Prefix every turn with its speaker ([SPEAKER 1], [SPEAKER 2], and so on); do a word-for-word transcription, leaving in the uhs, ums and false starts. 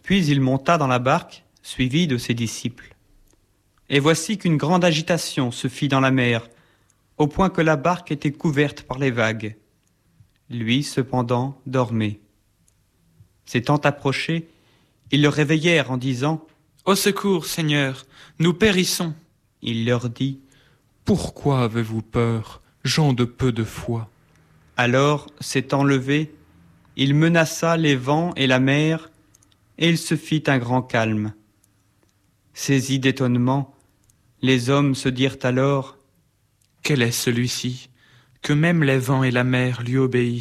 [SPEAKER 1] Puis il monta dans la barque, suivi de ses disciples. Et voici qu'une grande agitation se fit dans la mer, au point que la barque était couverte par les vagues. Lui, cependant, dormait. S'étant approchés, ils le réveillèrent en disant «
[SPEAKER 2] Au secours, Seigneur, nous périssons !»
[SPEAKER 1] Il leur dit
[SPEAKER 3] « Pourquoi avez-vous peur, gens de peu de foi ?»
[SPEAKER 1] Alors, s'étant levé, il menaça les vents et la mer, et il se fit un grand calme. Saisis d'étonnement, les hommes se dirent alors
[SPEAKER 2] « Quel est celui-ci, que même les vents et la mer lui obéissent ?»